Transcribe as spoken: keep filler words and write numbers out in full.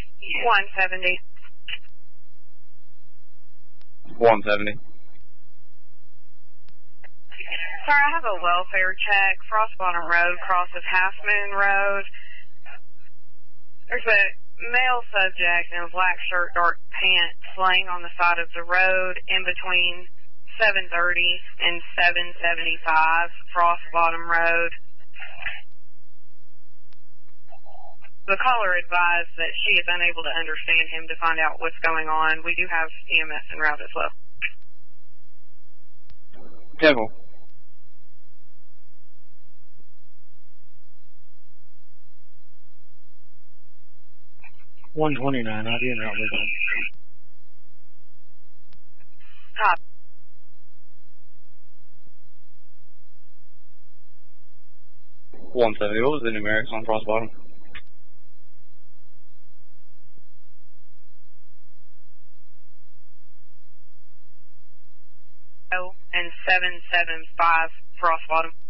one seventy. one seventy. Sir, I have a welfare check. Frost Bottom Road crosses Half Moon Road. There's a male subject in a black shirt, dark pants, laying on the side of the road in between seven thirty and seven seventy-five, Frost Bottom Road. The caller advised that she is unable to understand him to find out what's going on. We do have E M S en route as well. Devil. one twenty-nine, I'll be in route with them. Hi. one seventy. What was the numerics on Frost Bottom? And seven seven five, Frost Bottom.